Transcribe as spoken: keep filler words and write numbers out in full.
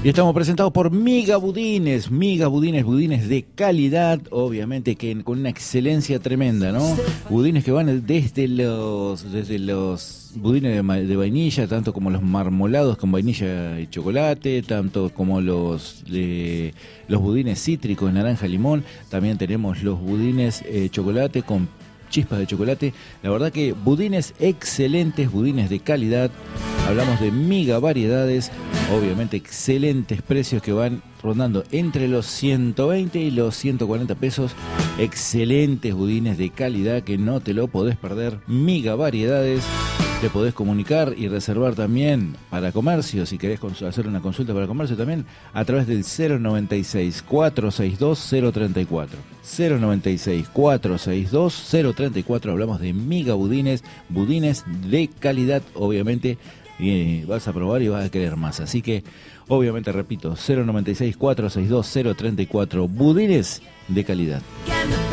Y estamos presentados por Miga Budines, Miga Budines, budines de calidad, obviamente que con una excelencia tremenda, ¿no? Budines que van desde los desde los budines de, de vainilla, tanto como los marmolados con vainilla y chocolate, tanto como los de, los budines cítricos, naranja, limón. También tenemos los budines eh, chocolate con chispas de chocolate. La verdad que budines excelentes, budines de calidad. Hablamos de Miga Variedades, obviamente excelentes precios que van rondando entre los ciento veinte y los ciento cuarenta pesos. Excelentes budines de calidad que no te lo podés perder. Miga Variedades. Te podés comunicar y reservar también para comercio, si querés hacer una consulta para comercio también, a través del cero noventa y seis, cuatrocientos sesenta y dos, cero treinta y cuatro. cero noventa y seis, cuatrocientos sesenta y dos, cero treinta y cuatro. Hablamos de Miga Budines, budines de calidad, obviamente. Y vas a probar y vas a querer más. Así que, obviamente, repito, cero noventa y seis, cuatrocientos sesenta y dos, cero treinta y cuatro. Budines de calidad.